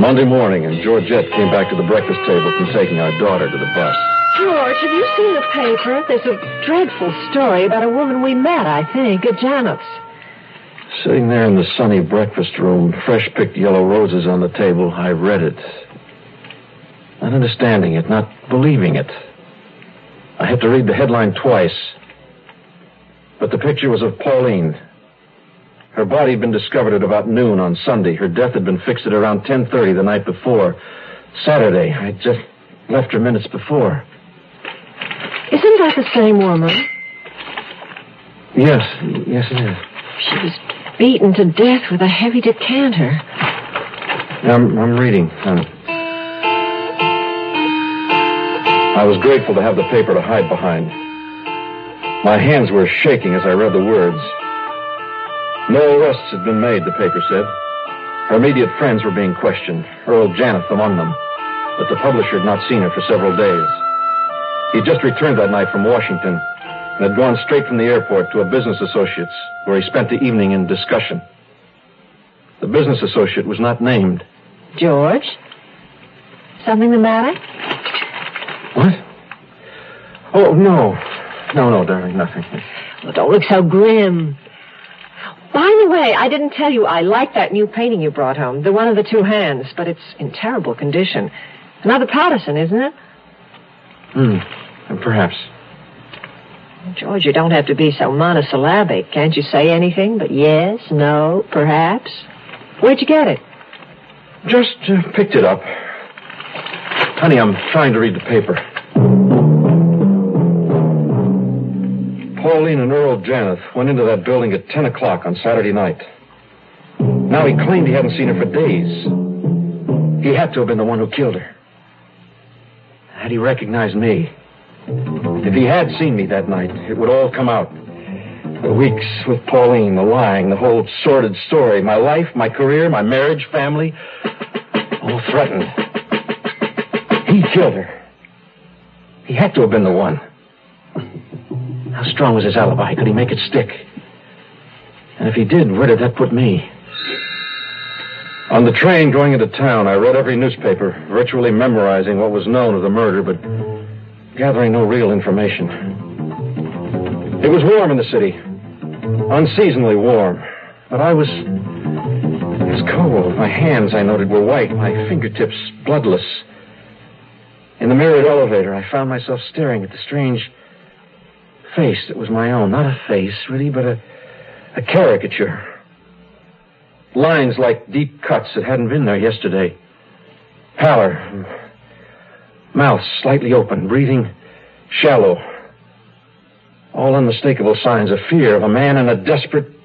Monday morning, and Georgette came back to the breakfast table from taking our daughter to the bus. George, have you seen the paper? There's a dreadful story about a woman we met, I think, at Janet's. Sitting there in the sunny breakfast room, fresh-picked yellow roses on the table, I read it. Not understanding it, not believing it. I had to read the headline twice. But the picture was of Pauline. Her body had been discovered at about noon on Sunday. Her death had been fixed at around 10:30 the night before. Saturday. I just left her minutes before. Isn't that the same woman? Yes it is. She was beaten to death with a heavy decanter. I'm reading. I was grateful to have the paper to hide behind. My hands were shaking as I read the words. No arrests had been made, the paper said. Her immediate friends were being questioned, Earl Janeth among them, but the publisher had not seen her for several days. He had just returned that night from Washington and had gone straight from the airport to a business associate's where he spent the evening in discussion. The business associate was not named. George? Something the matter? What? Oh, no, darling, nothing. Well, don't look so grim. By the way, I didn't tell you I like that new painting you brought home, the one of the two hands, but it's in terrible condition. Another Patterson, isn't it? Perhaps. George, you don't have to be so monosyllabic. Can't you say anything but yes, no, perhaps? Where'd you get it? Just picked it up. Honey, I'm trying to read the paper. Pauline and Earl Janeth went into that building at 10 o'clock on Saturday night. Now he claimed he hadn't seen her for days. He had to have been the one who killed her. Had he recognized me? If he had seen me that night, it would all come out. The weeks with Pauline, the lying, the whole sordid story, my life, my career, my marriage, family, all threatened. He killed her. He had to have been the one. How strong was his alibi? Could he make it stick? And if he did, where did that put me? On the train going into town, I read every newspaper, virtually memorizing what was known of the murder, but gathering no real information. It was warm in the city. Unseasonably warm. But it was cold. My hands, I noted, were white, my fingertips bloodless. In the mirrored elevator, I found myself staring at the strange face that was my own. Not a face, really, but a caricature. Lines like deep cuts that hadn't been there yesterday. Pallor. Mouth slightly open. Breathing shallow. All unmistakable signs of fear of a man in a desperate